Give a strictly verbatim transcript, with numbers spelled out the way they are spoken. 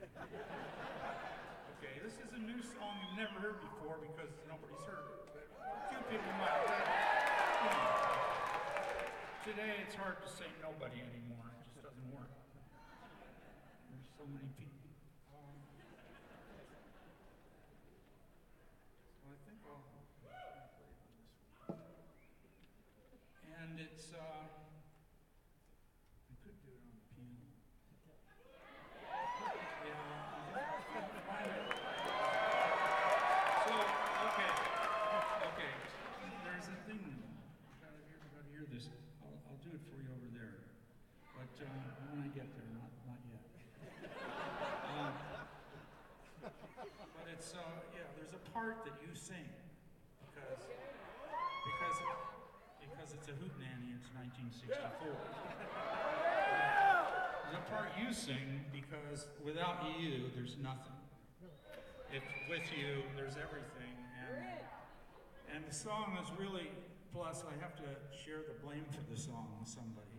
Okay, this is a new song you've never heard before because nobody's heard it. But a few people might. But, you know, today it's hard to say nobody anymore. It just doesn't work. There's so many people. Um, so I think I'll play on this one. And it's, uh, I could do it on the piano. So, okay, okay, there's a thing, you gotta hear, gotta hear this. I'll, I'll do it for you over there, but uh, when I get there, not, not yet. Um, but it's, uh, yeah, there's a part that you sing, because, because, because it's a hootenanny, it's nineteen sixty-four. The part you sing because without you, there's nothing. If with you, there's everything. And, and the song is really, plus I have to share the blame for the song with somebody.